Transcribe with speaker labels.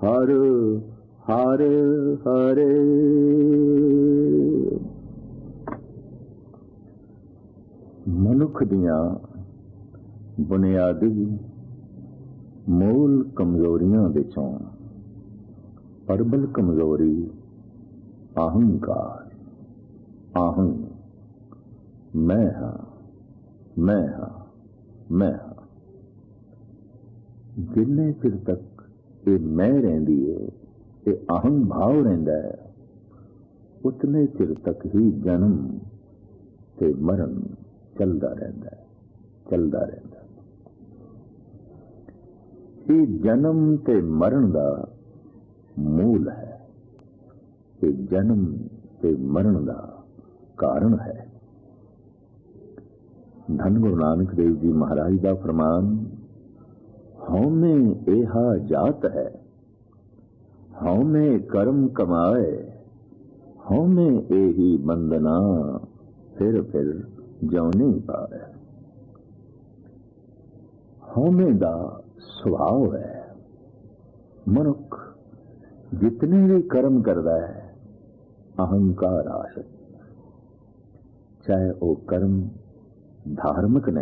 Speaker 1: ਹਰ ਹਰ ਹਰੇ। ਮਨੁੱਖ ਦੀਆਂ ਬੁਨਿਆਦੀ ਮੂਲ ਕਮਜ਼ੋਰੀਆਂ ਵਿੱਚੋਂ ਪ੍ਰਬਲ ਕਮਜ਼ੋਰੀ ਅਹੰਕਾਰ, ਅਹੰ, ਮੈਂ ਹਾਂ, ਮੈਂ ਹਾਂ, ਮੈਂ ਹਾਂ। ਜਿੰਨੇ ਚਿਰ ਤੱਕ ਇਹ ਮੈਂ ਰਹਿੰਦੀ ਹੈ, ਇਹ ਅਹੰ ਭਾਵ ਰਹਿੰਦਾ ਹੈ, ਉਤਨੇ ਚਿਰ ਤੱਕ ਹੀ ਜਨਮ ਤੇ ਮਰਨ ਚੱਲਦਾ ਰਹਿੰਦਾ ਹੈ, ਚੱਲਦਾ ਰਹਿੰਦਾ ਹੈ। ਇਹ ਜਨਮ ਤੇ ਮਰਨ ਦਾ ਮੂਲ ਹੈ, ਇਹ ਜਨਮ ਤੇ ਮਰਨ ਦਾ ਕਾਰਨ ਹੈ। ਧੰਨ ਗੁਰੂ ਨਾਨਕ ਦੇਵ ਜੀ ਮਹਾਰਾਜ ਦਾ ਫਰਮਾਨ, ਹਉਮੈ ਏਹਾ ਜਾਤ ਹੈ, ਹਉਮੈ ਕਰਮ ਕਮਾਏ, ਹਉਮੈ ਏਹੀ ਬੰਦਨਾ, ਫਿਰ ਜਿਉਨੇ ਪਾਏ। ਹਉਮੈ ਦਾ ਸੁਭਾਵ ਹੈ। ਮਨੁੱਖ ਜਿਤਨੇ ਵੀ ਕਰਮ ਕਰਦਾ ਹੈ, ਅਹੰਕਾਰ ਆਸ਼ਿਤ, ਚਾਹੇ ਉਹ ਕਰਮ ਧਾਰਮਿਕ ਨੇ,